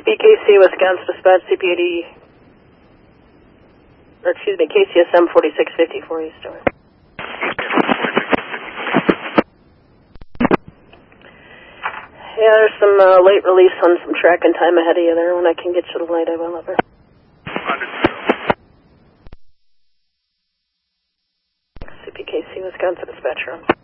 CPKC, Wisconsin Dispatch, CPAD, or excuse me, KCSM 4654 East. Over. Yeah, there's some late release on some track and time ahead of you there. When I can get you the light, I will. Over. CPKC, Wisconsin Dispatcher.